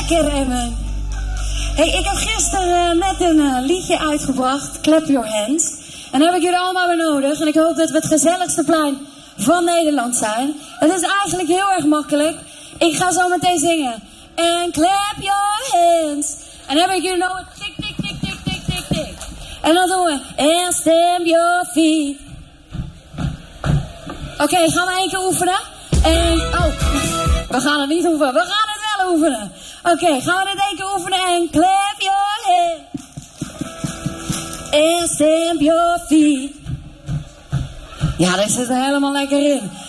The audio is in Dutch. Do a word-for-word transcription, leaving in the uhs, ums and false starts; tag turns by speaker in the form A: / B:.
A: lekker, Emmen. Hey, ik heb gisteren uh, net een uh, liedje uitgebracht, Clap Your Hands. En daar heb ik jullie allemaal weer nodig. En ik hoop dat we het gezelligste plein van Nederland zijn. Het is eigenlijk heel erg makkelijk. Ik ga zo meteen zingen. En clap your hands. En dan heb ik jullie nodig. Tik, tik, tik, tik, tik, tik, tik. En dan doen we. And stamp your feet. Oké, okay, gaan we één keer oefenen? En, oh, we gaan het niet oefenen. We gaan het wel oefenen. Oké, okay, gaan we dit één keer oefenen? En clap your hands. And stamp your feet. Ja, daar zit er helemaal lekker in.